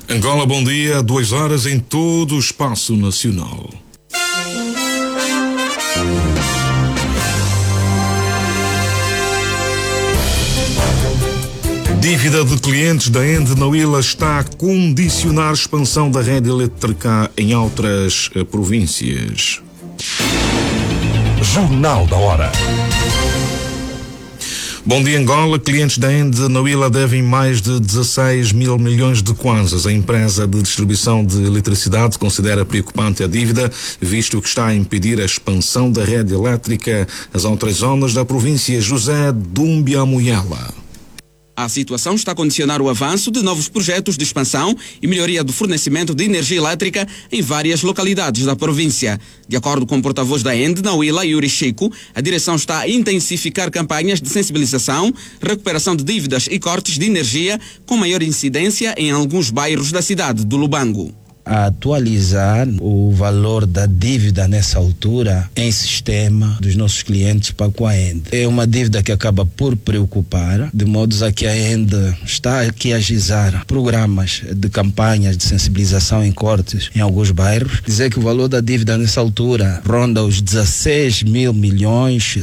Angola, bom dia, 2 horas em todo o espaço nacional. Dívida de clientes da Ende na Huila está a condicionar a expansão da rede elétrica em outras províncias. Jornal da Hora. Bom dia, Angola. Clientes da Ende na Huila devem mais de 16 mil milhões de kwanzas. A empresa de distribuição de eletricidade considera preocupante a dívida, visto que está a impedir a expansão da rede elétrica às outras zonas da província. José Dumbia Muyala. A situação está a condicionar o avanço de novos projetos de expansão e melhoria do fornecimento de energia elétrica em várias localidades da província. De acordo com o porta-voz da Ende na Huila, Yuri Chico, a direção está a intensificar campanhas de sensibilização, recuperação de dívidas e cortes de energia, com maior incidência em alguns bairros da cidade do Lubango. A atualizar o valor da dívida nessa altura em sistema dos nossos clientes para com a Ende. É uma dívida que acaba por preocupar, de modo a que a Ende está aqui a agilizar programas de campanhas de sensibilização em cortes em alguns bairros. Dizer que o valor da dívida nessa altura ronda os 16 mil milhões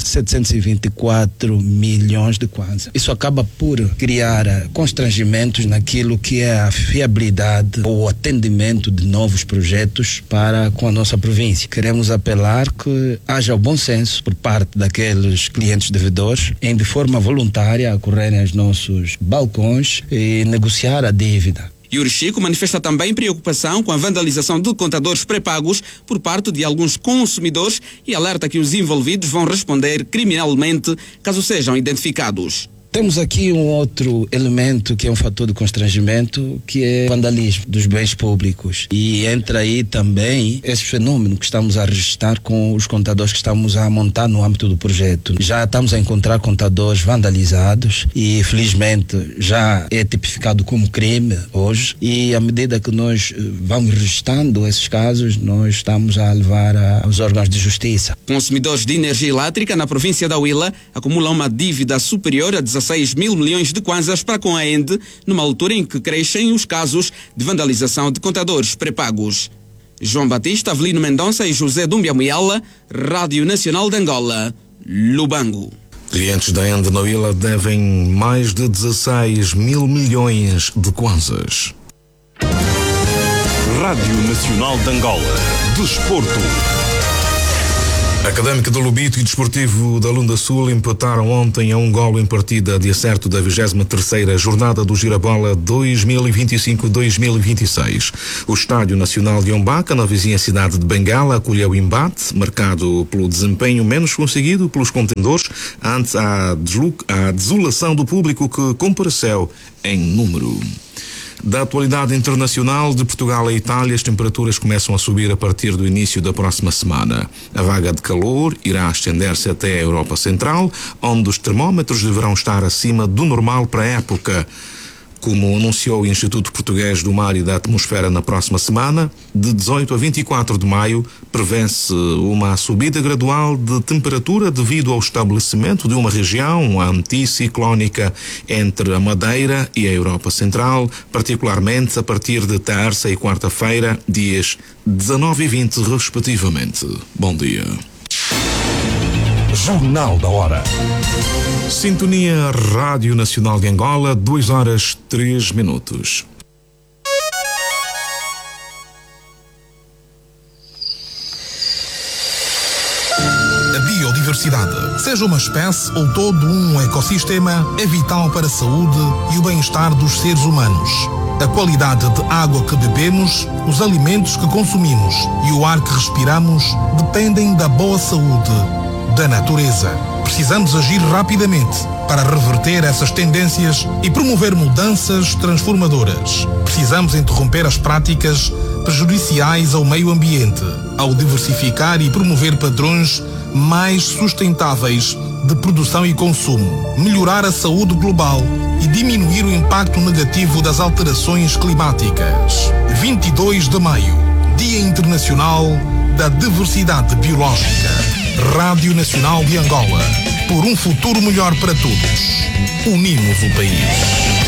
724 milhões de kwanza. Isso acaba por criar constrangimentos naquilo que é a fiabilidade ou o atendimento de novos projetos para com a nossa província. Queremos apelar que haja o bom senso por parte daqueles clientes devedores em de forma voluntária acorrerem aos nossos balcões e negociar a dívida. Yuri Chico manifesta também preocupação com a vandalização de contadores pré-pagos por parte de alguns consumidores e alerta que os envolvidos vão responder criminalmente caso sejam identificados. Temos aqui um outro elemento que é um fator de constrangimento, que é o vandalismo dos bens públicos. E entra aí também esse fenômeno que estamos a registrar com os contadores que estamos a montar no âmbito do projeto. Já estamos a encontrar contadores vandalizados e felizmente já é tipificado como crime hoje. E à medida que nós vamos registrando esses casos, nós estamos a levar aos órgãos de justiça. Consumidores de energia elétrica na província da Huila acumulam uma dívida superior a 16 mil milhões de kwanzas para com a Ende, numa altura em que crescem os casos de vandalização de contadores pré-pagos. João Batista, Avelino Mendonça e José Dumbia Muyala, Rádio Nacional de Angola, Lubango. Clientes da Ende na Huila devem mais de 16 mil milhões de kwanzas. Rádio Nacional de Angola. Desporto. Académica do Lubito e Desportivo da Lunda Sul empataram ontem a 1-golo em partida de acerto da 23ª jornada do Girabola 2025-2026. O Estádio Nacional de Ombaca, na vizinha cidade de Bengala, acolheu o embate, marcado pelo desempenho menos conseguido pelos contendores ante a desolação do público que compareceu em número. Da atualidade internacional, de Portugal a Itália, as temperaturas começam a subir a partir do início da próxima semana. A vaga de calor irá estender-se até a Europa Central, onde os termómetros deverão estar acima do normal para a época. Como anunciou o Instituto Português do Mar e da Atmosfera na próxima semana, de 18 a 24 de maio, prevê-se uma subida gradual de temperatura devido ao estabelecimento de uma região anticiclónica entre a Madeira e a Europa Central, particularmente a partir de terça e quarta-feira, dias 19 e 20, respectivamente. Bom dia. Jornal da Hora. Sintonia Rádio Nacional de Angola, 2 horas 3 minutos. A biodiversidade, seja uma espécie ou todo um ecossistema, é vital para a saúde e o bem-estar dos seres humanos. A qualidade de água que bebemos, os alimentos que consumimos e o ar que respiramos dependem da boa saúde da natureza. Precisamos agir rapidamente para reverter essas tendências e promover mudanças transformadoras. Precisamos interromper as práticas prejudiciais ao meio ambiente, ao diversificar e promover padrões mais sustentáveis de produção e consumo, melhorar a saúde global e diminuir o impacto negativo das alterações climáticas. 22 de maio, Dia Internacional da Diversidade Biológica. Rádio Nacional de Angola. Por um futuro melhor para todos. Unimos o país.